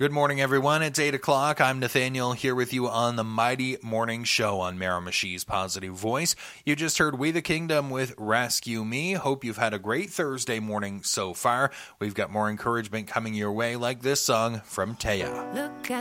Good morning, everyone. It's 8 o'clock. I'm Nathaniel here with you on the Mighty Morning Show on Miramichi's Positive Voice. You just heard We the Kingdom with Rescue Me. Hope you've had a great Thursday morning so far. We've got more encouragement coming your way, like this song from Taya. Look